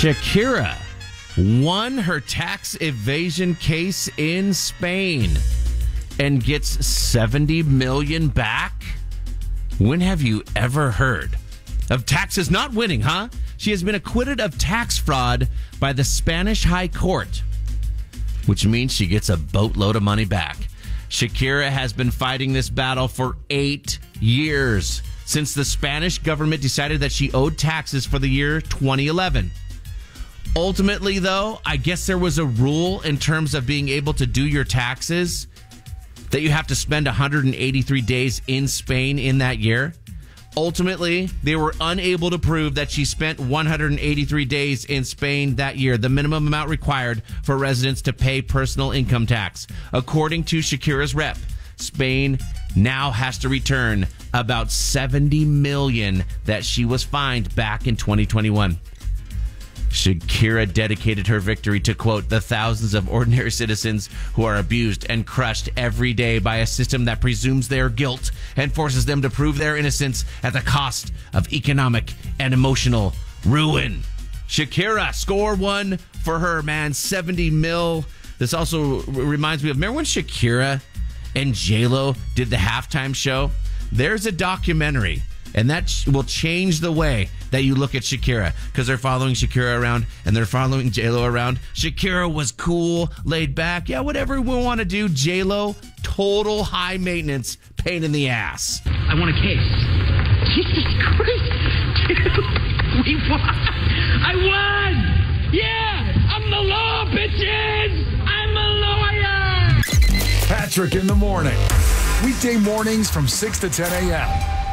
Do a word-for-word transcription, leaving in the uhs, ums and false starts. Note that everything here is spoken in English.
Shakira won her tax evasion case in Spain and gets seventy million dollars back. When have you ever heard of taxes not winning, huh? She has been acquitted of tax fraud by the Spanish High Court, which means she gets a boatload of money back. Shakira has been fighting this battle for eight years since the Spanish government decided that she owed taxes for the year twenty eleven. Ultimately, though, I guess there was a rule in terms of being able to do your taxes that you have to spend one hundred eighty-three days in Spain in that year. Ultimately, they were unable to prove that she spent one hundred eighty-three days in Spain that year, the minimum amount required for residents to pay personal income tax. According to Shakira's rep, Spain now has to return about seventy million dollars that she was fined back in twenty twenty-one. Shakira dedicated her victory to, quote, the thousands of ordinary citizens who are abused and crushed every day by a system that presumes their guilt and forces them to prove their innocence at the cost of economic and emotional ruin. Shakira, score one for her, man. seventy mil. This also reminds me of, remember when Shakira and J-Lo did the halftime show? There's a documentary, and that will change the way that you look at Shakira, because they're following Shakira around and they're following J-Lo around. Shakira was cool, laid back. Yeah, whatever we want to do. J-Lo, total high maintenance, pain in the ass. I want a case. Jesus Christ. Dude, we won. I won. Yeah, I'm the law, bitches. I'm a lawyer. Patrick in the morning. Weekday mornings from six to ten a.m.